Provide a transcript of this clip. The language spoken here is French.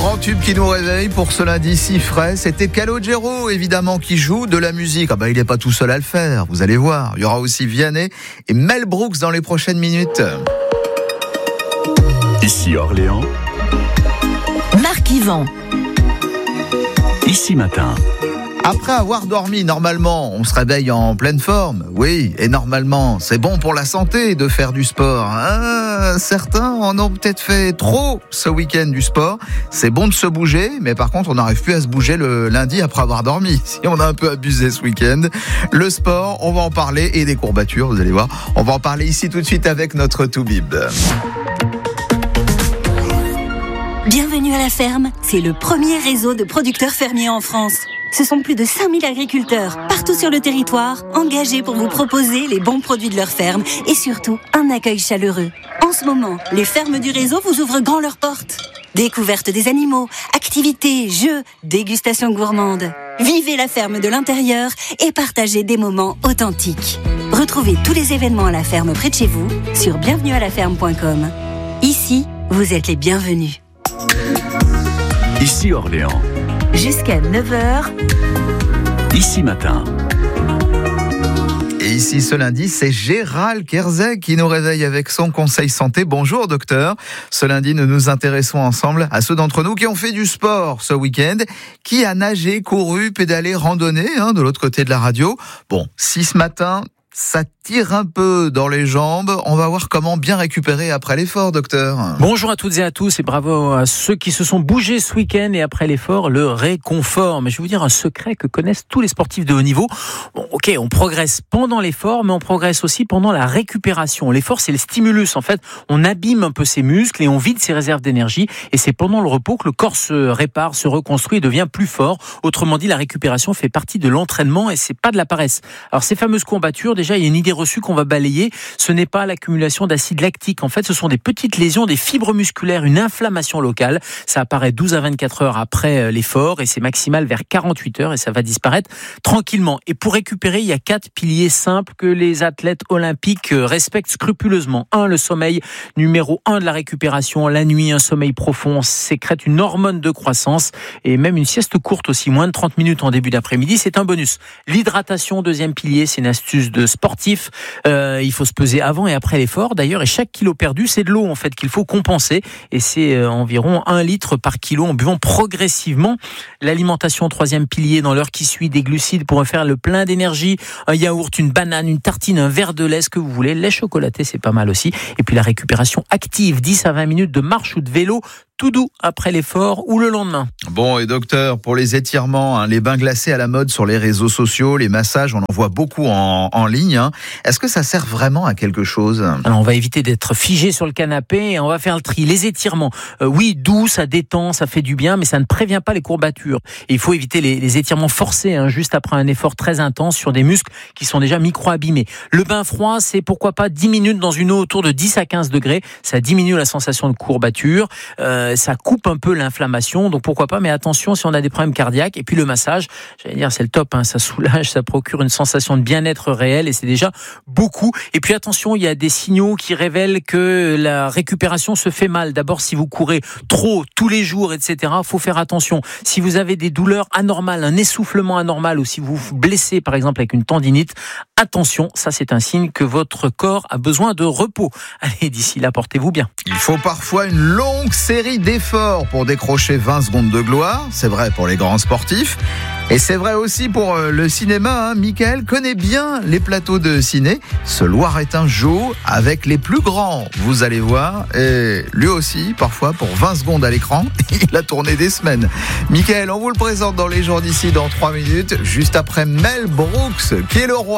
grand tube qui nous réveille pour ce lundi si frais, c'était Calogero évidemment qui joue de la musique. Il n'est pas tout seul à le faire, vous allez voir. Il y aura aussi Vianney et Mel Brooks dans les prochaines minutes. Ici Orléans. Marc Yvan. Ici Matin. Après avoir dormi, normalement, on se réveille en pleine forme. Oui, et normalement, c'est bon pour la santé de faire du sport. Certains en ont peut-être fait trop ce week-end du sport. C'est bon de se bouger, mais par contre, on n'arrive plus à se bouger le lundi après avoir dormi. Si on a un peu abusé ce week-end. Le sport, on va en parler, et des courbatures, vous allez voir. On va en parler ici tout de suite avec notre Toubib. Bienvenue à la ferme, c'est le premier réseau de producteurs fermiers en France. Ce sont plus de 5000 agriculteurs, partout sur le territoire, engagés pour vous proposer les bons produits de leur ferme et surtout un accueil chaleureux. En ce moment, les fermes du réseau vous ouvrent grand leurs portes. Découverte des animaux, activités, jeux, dégustation gourmande. Vivez la ferme de l'intérieur et partagez des moments authentiques. Retrouvez tous les événements à la ferme près de chez vous sur bienvenuealaferme.com. Ici, vous êtes les bienvenus. Ici Orléans. Jusqu'à 9h. Ici Matin. Et ici ce lundi, c'est Gérald Kerzek qui nous réveille avec son conseil santé. Bonjour docteur. Ce lundi, nous nous intéressons ensemble à ceux d'entre nous qui ont fait du sport ce week-end, qui a nagé, couru, pédalé, randonné de l'autre côté de la radio. Bon, si ce matin, ça tire un peu dans les jambes, on va voir comment bien récupérer après l'effort, docteur. Bonjour à toutes et à tous et bravo à ceux qui se sont bougés ce week-end et après l'effort, le réconfort. Mais je vais vous dire un secret que connaissent tous les sportifs de haut niveau. Bon, ok, on progresse pendant l'effort, mais on progresse aussi pendant la récupération. L'effort, c'est le stimulus. En fait, on abîme un peu ses muscles et on vide ses réserves d'énergie. Et c'est pendant le repos que le corps se répare, se reconstruit et devient plus fort. Autrement dit, la récupération fait partie de l'entraînement et c'est pas de la paresse. Alors, ces fameuses courbatures, déjà, il y a une idée reçue qu'on va balayer. Ce n'est pas l'accumulation d'acide lactique. En fait, ce sont des petites lésions, des fibres musculaires, une inflammation locale. Ça apparaît 12 à 24 heures après l'effort et c'est maximal vers 48 heures et ça va disparaître tranquillement. Et pour récupérer, il y a 4 piliers simples que les athlètes olympiques respectent scrupuleusement. 1, le sommeil. Numéro 1 de la récupération. La nuit, un sommeil profond sécrète une hormone de croissance et même une sieste courte aussi, moins de 30 minutes en début d'après-midi, c'est un bonus. L'hydratation, deuxième pilier, c'est une astuce de sportif. Il faut se peser avant et après l'effort d'ailleurs et chaque kilo perdu c'est de l'eau en fait qu'il faut compenser et c'est environ 1 litre par kilo en buvant progressivement. L'alimentation, troisième pilier, dans l'heure qui suit, des glucides pour faire le plein d'énergie, un yaourt, une banane, une tartine, un verre de lait, ce que vous voulez, lait chocolaté c'est pas mal aussi et puis la récupération active, 10 à 20 minutes de marche ou de vélo tout doux après l'effort ou le lendemain. Bon, et docteur, pour les étirements, les bains glacés à la mode sur les réseaux sociaux, les massages, on en voit beaucoup en ligne. Est-ce que ça sert vraiment à quelque chose ? Alors, on va éviter d'être figé sur le canapé et on va faire le tri. Les étirements, oui, doux, ça détend, ça fait du bien, mais ça ne prévient pas les courbatures. Et il faut éviter les étirements forcés, juste après un effort très intense sur des muscles qui sont déjà micro-abîmés. Le bain froid, c'est pourquoi pas 10 minutes dans une eau autour de 10 à 15 degrés. Ça diminue la sensation de courbature. Ça coupe un peu l'inflammation, donc pourquoi pas, mais attention si on a des problèmes cardiaques. Et puis le massage, j'allais dire c'est le top, ça soulage, ça procure une sensation de bien-être réel et c'est déjà beaucoup. Et puis attention, il y a des signaux qui révèlent que la récupération se fait mal. D'abord, si vous courez trop tous les jours, etc., faut faire attention. Si vous avez des douleurs anormales, un essoufflement anormal ou si vous vous blessez par exemple avec une tendinite, attention, ça c'est un signe que votre corps a besoin de repos. Allez, d'ici là, portez-vous bien. Il faut parfois une longue série d'efforts pour décrocher 20 secondes de gloire. C'est vrai pour les grands sportifs. Et c'est vrai aussi pour le cinéma. Michael connaît bien les plateaux de ciné. Ce Loiretain joue avec les plus grands. Vous allez voir. Et lui aussi, parfois, pour 20 secondes à l'écran, il a tourné des semaines. Michael, on vous le présente dans les jours d'ici dans 3 minutes, juste après Mel Brooks, qui est le roi.